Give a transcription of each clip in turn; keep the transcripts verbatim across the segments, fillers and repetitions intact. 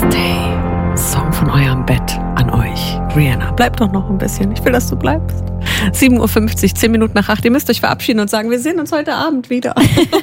Stay. Song von eurem Bett an euch. Rihanna, bleib doch noch ein bisschen. Ich will, dass du bleibst. sieben Uhr fünfzig, zehn Minuten nach acht. Ihr müsst euch verabschieden und sagen, wir sehen uns heute Abend wieder.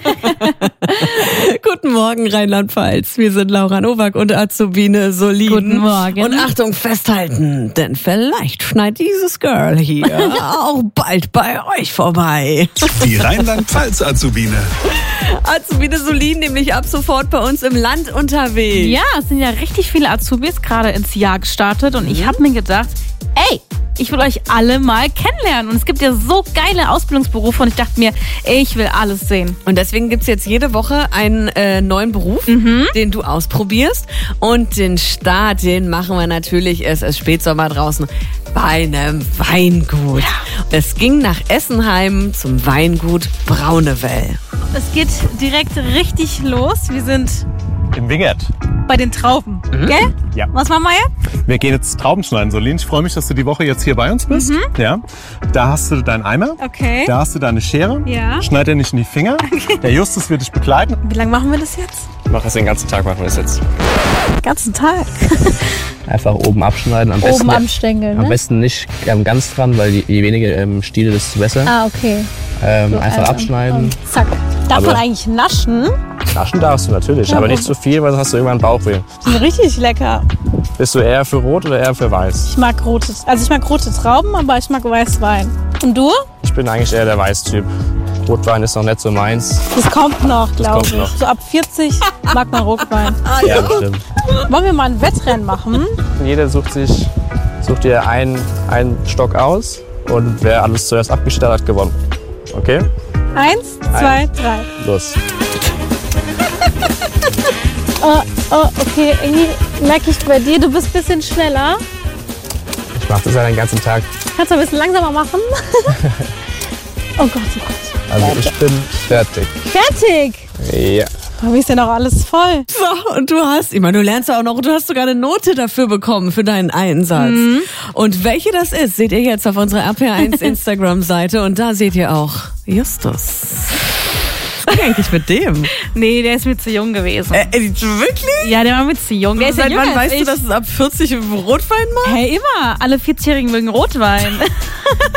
Guten Morgen, Rheinland-Pfalz. Wir sind Laura Nowak und Azubine Solin. Guten Morgen. Und Achtung, festhalten, denn vielleicht schneit dieses Girl hier auch bald bei euch vorbei. Die Rheinland-Pfalz-Azubine. Azubine Solin nämlich ab sofort bei uns im Land unterwegs. Ja, es sind ja richtig viele Azubis gerade ins Jahr gestartet und ich habe mir gedacht, ey, ich will euch alle mal kennenlernen. Und es gibt ja so geile Ausbildungsberufe und ich dachte mir, ich will alles sehen. Und deswegen gibt's jetzt jede Woche einen äh, neuen Beruf, mhm. den du ausprobierst. Und den Start, den machen wir natürlich, es ist Spätsommer draußen, bei einem Weingut. Ja. Es ging nach Essenheim zum Weingut Braunewell. Es geht direkt richtig los. Wir sind im Wingert. Bei den Trauben, mhm. gell? Ja. Was machen wir jetzt? Wir gehen jetzt Trauben schneiden, Solin. Ich freue mich, dass du die Woche jetzt hier bei uns bist. Mhm. Ja. Da hast du deinen Eimer. Okay. Da hast du deine Schere. Ja. Schneid dir nicht in die Finger. Okay. Der Justus wird dich begleiten. Wie lange machen wir das jetzt? Ich mache das den ganzen Tag, machen wir das jetzt. Den ganzen Tag? Einfach oben abschneiden. Am oben besten, am Stängel, ne? Am besten nicht ähm, ganz dran, weil je, je weniger ähm, Stiele, desto besser. Ah, okay. Ähm, so, einfach also, abschneiden. Zack. Darf aber man eigentlich naschen? Naschen darfst du natürlich, ja, aber nicht zu viel, weil sonst hast du irgendwann Bauchweh. Die sind richtig lecker. Bist du eher für rot oder eher für weiß? Ich mag rote, also ich mag rote Trauben, aber ich mag Weißwein. Und du? Ich bin eigentlich eher der Weißtyp. Rotwein ist noch nicht so meins. Das kommt noch, glaube ich. Noch. So ab vierzig mag man Rotwein. Ja, stimmt. Wollen wir mal ein Wettrennen machen? Jeder sucht sich, sucht dir einen, einen Stock aus und wer alles zuerst abgestellt hat, gewonnen. Okay? Eins, zwei, Ein. drei. Los. Oh, oh, okay, irgendwie merke ich bei dir, du bist ein bisschen schneller. Ich mache das ja den ganzen Tag. Kannst du ein bisschen langsamer machen? Oh Gott, oh Gott. Also ich bin fertig. Fertig? Ja. Aber ist ja noch alles voll. So, und du hast, ich meine, du lernst ja auch noch, du hast sogar eine Note dafür bekommen für deinen Einsatz. Mhm. Und welche das ist, seht ihr jetzt auf unserer R P eins Instagram-Seite und da seht ihr auch Justus. Was ist eigentlich mit dem? Nee, der ist mir zu jung gewesen. Äh, wirklich? Ja, der war mir zu jung. Der ist Seit ja wann weißt ich. du, dass es ab vierzig Rotwein macht? Hey, immer. Alle vierzigjährigen mögen Rotwein.